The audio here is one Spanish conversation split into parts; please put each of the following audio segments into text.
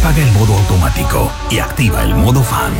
apaga el modo automático y activa el modo fan.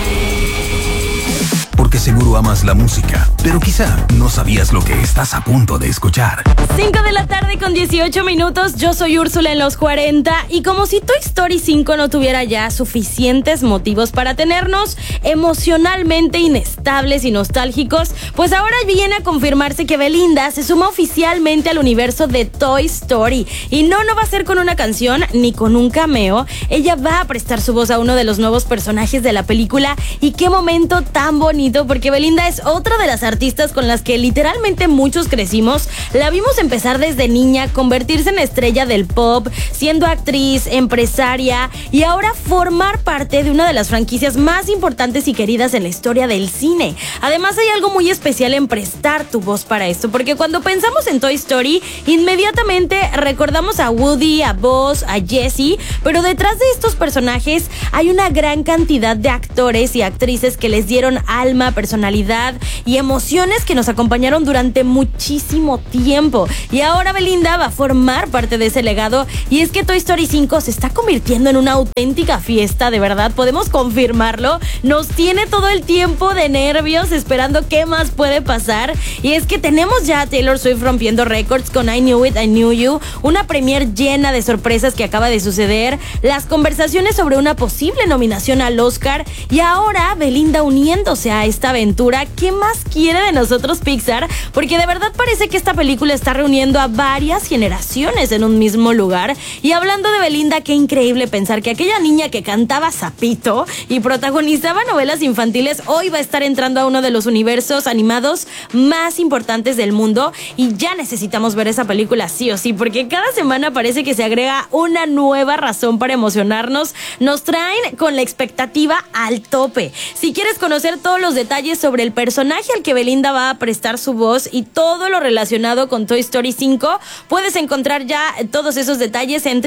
Porque seguro amas la música, pero quizá no sabías lo que estás a punto de escuchar. 5 de la tarde con 18 minutos, yo soy Úrsula en los 40 y como si Toy Story 5 no tuviera ya suficientes motivos para tenernos emocionalmente inestables y nostálgicos, pues ahora viene a confirmarse que Belinda se suma oficialmente al universo de Toy Story. Y no va a ser con una canción ni con un cameo, ella va a prestar su voz a uno de los nuevos personajes de la película y qué momento tan bonito, porque Belinda es otra de las artistas con las que literalmente muchos crecimos. La vimos empezar desde niña, convertirse en estrella del pop, siendo actriz, empresaria y ahora formar parte de una de las franquicias más importantes y queridas en la historia del cine. Además hay algo muy especial en prestar tu voz para esto, porque cuando pensamos en Toy Story, inmediatamente recordamos a Woody, a Buzz, a Jessie, pero detrás de estos personajes hay una gran cantidad de actores y actrices que les dieron alma, personalidad y emociones que nos acompañaron durante muchísimo tiempo. Y ahora Belinda va a formar parte de ese legado, y es que Toy Story 5 se está convirtiendo en una auténtica fiesta, de verdad, podemos confirmarlo. Nos tiene todo el tiempo de nervios esperando qué más puede pasar, y es que tenemos ya a Taylor Swift rompiendo récords con I Knew It, I Knew You, una premier llena de sorpresas que acaba de suceder, las conversaciones sobre una posible nominación al Oscar y ahora Belinda uniéndose a esta aventura. ¿Qué más quiere de nosotros Pixar? Porque de verdad parece que esta película está reuniendo a varias generaciones en un mismo lugar. Y hablando de Belinda, qué increíble pensar que aquella niña que cantaba Zapito y protagonizaba novelas infantiles hoy va a estar entrando a uno de los universos animados más importantes del mundo, y ya necesitamos ver esa película sí o sí, porque cada semana parece que se agrega una nueva razón para emocionarnos. Nos traen con la expectativa al tope. Si quieres conocer todos los detalles sobre el personaje al que Belinda va a prestar su voz y todo lo relacionado con Toy Story 5, puedes encontrar ya todos esos detalles en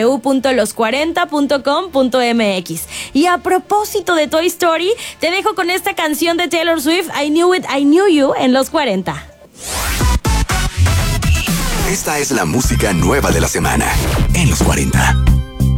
www.los40.com.mx. Y a propósito de Toy Story, te dejo con esta canción de Taylor Swift, I Knew It, I Knew You, en Los 40. Esta es la música nueva de la semana en Los 40.